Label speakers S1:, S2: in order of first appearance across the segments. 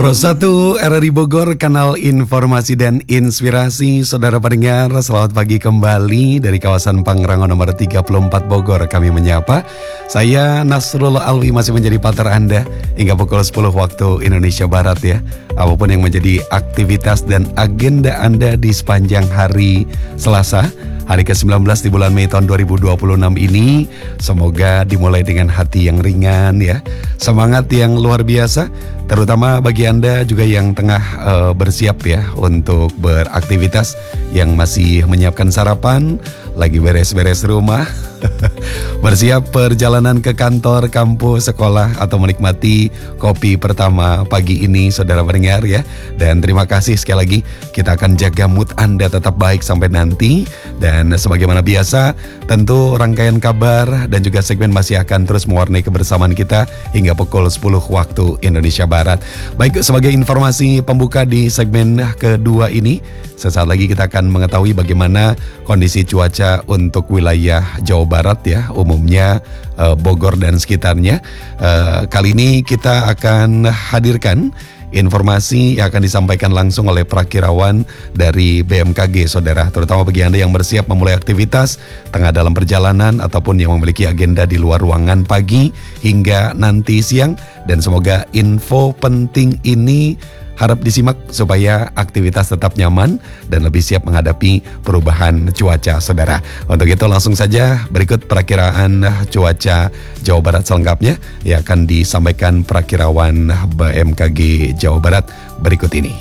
S1: Pro 1 RRI Bogor, kanal informasi dan inspirasi. Saudara pendengar, selamat pagi kembali dari kawasan Pangrango nomor 34 Bogor. Kami menyapa, saya Nasrul Alwi masih menjadi partner Anda hingga pukul 10 waktu Indonesia Barat ya. Apapun yang menjadi aktivitas dan agenda Anda di sepanjang hari Selasa, hari ke-19 di bulan Mei tahun 2026 ini, semoga dimulai dengan hati yang ringan ya, semangat yang luar biasa, terutama bagi Anda juga yang tengah bersiap ya untuk beraktivitas, yang masih menyiapkan sarapan, lagi beres-beres rumah, bersiap perjalanan ke kantor, kampus, sekolah, atau menikmati kopi pertama pagi ini, saudara pendengar ya. Dan terima kasih sekali lagi, kita akan jaga mood Anda tetap baik sampai nanti. Dan sebagaimana biasa, tentu rangkaian kabar dan juga segmen masih akan terus mewarnai kebersamaan kita hingga pukul 10 waktu Indonesia Barat. Baik, sebagai informasi pembuka di segmen kedua ini, sesaat lagi kita akan mengetahui bagaimana kondisi cuaca untuk wilayah Jawa Barat ya, umumnya Bogor dan sekitarnya. Kali ini kita akan hadirkan informasi yang akan disampaikan langsung oleh prakirawan dari BMKG, saudara. Terutama bagi Anda yang bersiap memulai aktivitas, tengah dalam perjalanan, ataupun yang memiliki agenda di luar ruangan pagi hingga nanti siang. Dan semoga info penting ini harap disimak supaya aktivitas tetap nyaman dan lebih siap menghadapi perubahan cuaca, saudara. Untuk itu langsung saja berikut perakiraan cuaca Jawa Barat selengkapnya yang akan disampaikan perakirawan BMKG Jawa Barat berikut ini.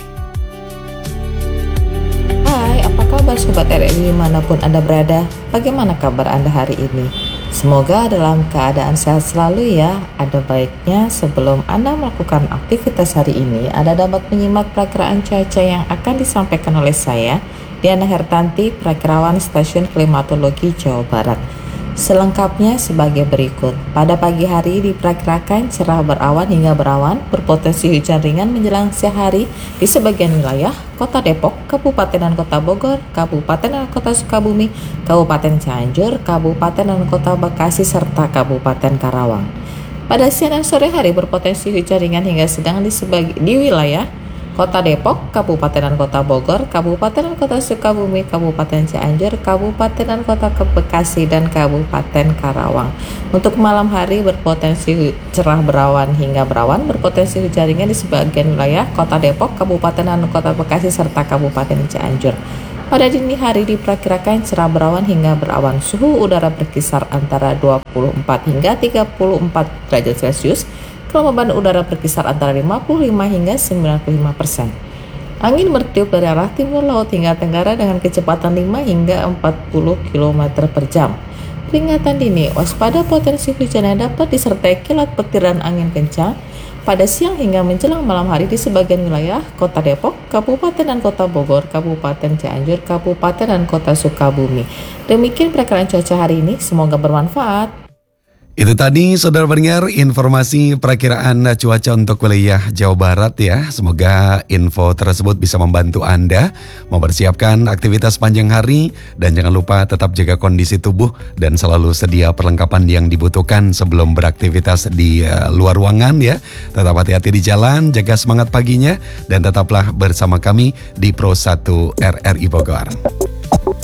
S2: Hai, apa kabar Sobat RRI dimanapun Anda berada? Bagaimana kabar Anda hari ini? Semoga dalam keadaan sehat selalu ya. Ada baiknya sebelum Anda melakukan aktivitas hari ini, Anda dapat menyimak perakiraan cuaca yang akan disampaikan oleh saya, Diana Hertanti, perakirawan Stasiun Klimatologi Jawa Barat. Selengkapnya sebagai berikut. Pada pagi hari diperkirakan cerah berawan hingga berawan, berpotensi hujan ringan menjelang siang hari di sebagian wilayah Kota Depok, Kabupaten dan Kota Bogor, Kabupaten dan Kota Sukabumi, Kabupaten Cianjur, Kabupaten dan Kota Bekasi, serta Kabupaten Karawang. Pada siang dan sore hari berpotensi hujan ringan hingga sedang di wilayah Kota Depok, Kabupaten dan Kota Bogor, Kabupaten dan Kota Sukabumi, Kabupaten Cianjur, Kabupaten dan Kota Bekasi, dan Kabupaten Karawang. Untuk malam hari berpotensi cerah berawan hingga berawan, berpotensi hujan ringan di sebagian wilayah Kota Depok, Kabupaten dan Kota Bekasi, serta Kabupaten Cianjur. Pada dini hari diperkirakan cerah berawan hingga berawan, suhu udara berkisar antara 24 hingga 34 derajat Celcius. Kelembaban udara berkisar antara 55 hingga 95%. Angin bertiup dari arah timur laut hingga tenggara dengan kecepatan 5 hingga 40 km per jam. Peringatan dini, waspada potensi hujan yang dapat disertai kilat petir dan angin kencang pada siang hingga menjelang malam hari di sebagian wilayah Kota Depok, Kabupaten dan Kota Bogor, Kabupaten Cianjur, Kabupaten dan Kota Sukabumi. Demikian perakiraan cuaca hari ini, semoga bermanfaat.
S1: Itu tadi saudara pendengar informasi perakiraan cuaca untuk wilayah Jawa Barat ya. Semoga info tersebut bisa membantu Anda mempersiapkan aktivitas panjang hari. Dan jangan lupa tetap jaga kondisi tubuh dan selalu sedia perlengkapan yang dibutuhkan sebelum beraktivitas di luar ruangan ya. Tetap hati-hati di jalan, jaga semangat paginya, dan tetaplah bersama kami di Pro 1 RRI Bogor.